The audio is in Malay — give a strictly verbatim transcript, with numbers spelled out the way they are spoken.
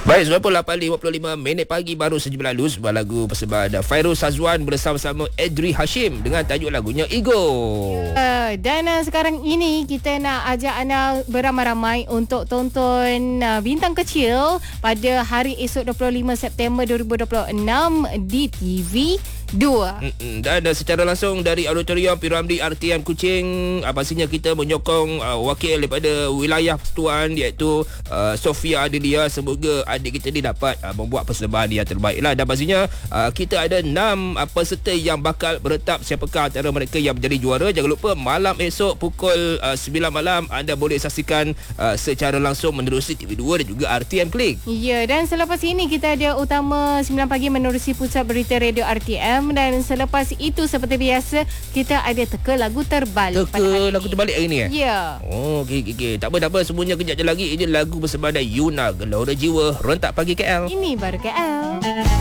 Baik, sembilan puluh lapan lima puluh lima minit pagi baru saja berlalu. Sebuah lagu persembahan Fairuz Hazwan bersama-sama Adri Hashim dengan tajuk lagunya Ego. Uh, dan uh, sekarang ini kita nak ajak anda beramai-ramai untuk tonton uh, Bintang Kecil pada hari esok dua puluh lima September dua ribu dua puluh enam di T V dua. Mm-mm. Dan uh, secara langsung dari Auditorium P. Ramlee R T M Kuching, uh, pastinya kita menyokong uh, wakil daripada wilayah Persatuan iaitu uh, Sofia Adelia. Semoga adik kita ni dapat uh, membuat persembahan yang terbaik lah. Dan pastinya uh, kita ada enam uh, peserta yang bakal beretap siapakah antara mereka yang menjadi juara. Jangan lupa malam esok pukul uh, sembilan malam anda boleh saksikan uh, secara langsung menerusi T V dua dan juga R T M Klik. Ya, dan selepas ini kita ada utama sembilan pagi menerusi Pusat Berita Radio R T M. Dan selepas itu seperti biasa kita ada teka lagu terbalik. Teka lagu terbalik hari ni eh? Ya. Oh, okey okey okey. Tak apa tak apa, semuanya kejap je lagi. Ini lagu bersama Yuna Gelora Jiwa Rentak Pagi K L. Ini baru K L.